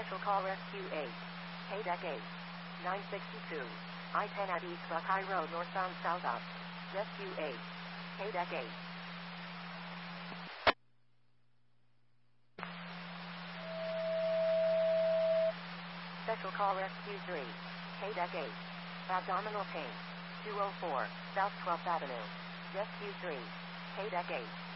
Special Call Rescue 8. KDEC 8. 962. I-10 at East Buckeye Road northbound south up. Rescue 8. KDEC 8. Special Call Rescue 3. KDEC 8. Abdominal pain. 204, South 12th Avenue. Rescue 3. KDEC 8.